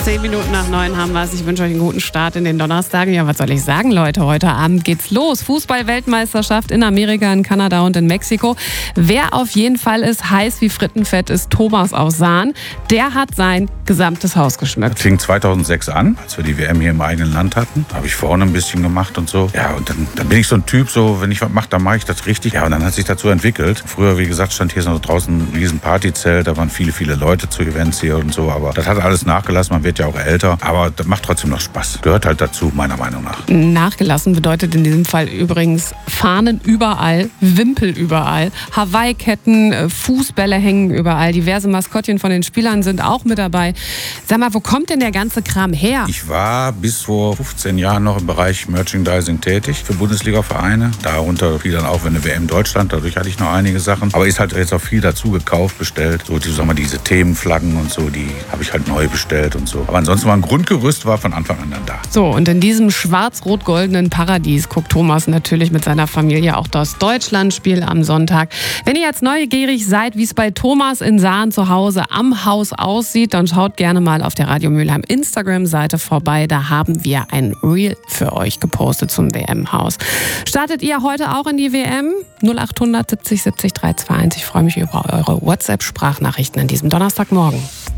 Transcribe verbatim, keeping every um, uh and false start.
Zehn Minuten nach neun haben wir es. Ich wünsche euch einen guten Start in den Donnerstagen. Ja, was soll ich sagen, Leute? Heute Abend geht's los. Fußball-Weltmeisterschaft in Amerika, in Kanada und in Mexiko. Wer auf jeden Fall ist heiß wie Frittenfett, ist Thomas aus Sahn. Der hat sein gesamtes Haus geschmückt. Das fing zweitausendsechs an, als wir die W M hier im eigenen Land hatten. Da habe ich vorne ein bisschen gemacht und so. Ja, und dann, dann bin ich so ein Typ, so, wenn ich was mache, dann mache ich das richtig. Ja, und dann hat sich dazu entwickelt. Früher, wie gesagt, stand hier so draußen ein riesen Partyzelt. Da waren viele, viele Leute zu Events hier und so. Aber das hat alles nachgelassen. Man wird ja auch älter. Aber das macht trotzdem noch Spaß. Gehört halt dazu, meiner Meinung nach. Nachgelassen bedeutet in diesem Fall übrigens Fahnen überall, Wimpel überall, Hawaii-Ketten, Fußbälle hängen überall. Diverse Maskottchen von den Spielern sind auch mit dabei. Sag mal, wo kommt denn der ganze Kram her? Ich war bis vor fünfzehn Jahren noch im Bereich Merchandising tätig für Bundesliga-Vereine. Darunter fiel dann auch eine W M Deutschland. Dadurch hatte ich noch einige Sachen. Aber ist halt jetzt auch viel dazu gekauft, bestellt. So, die, sagen wir, diese Themenflaggen und so, die habe ich halt neu bestellt und so. Aber ansonsten war ein Grundgerüst war von Anfang an dann da. So, und in diesem schwarz-rot-goldenen Paradies guckt Thomas natürlich mit seiner Familie auch das Deutschlandspiel am Sonntag. Wenn ihr jetzt neugierig seid, wie es bei Thomas in Sahn zu Hause am Haus aussieht, dann schaut gerne mal auf der Radio Mülheim Instagram-Seite vorbei. Da haben wir ein Reel für euch gepostet zum W M-Haus. Startet ihr heute auch in die W M? null acht hundert siebzig siebzig drei zwei eins. Ich freue mich über eure WhatsApp-Sprachnachrichten an diesem Donnerstagmorgen.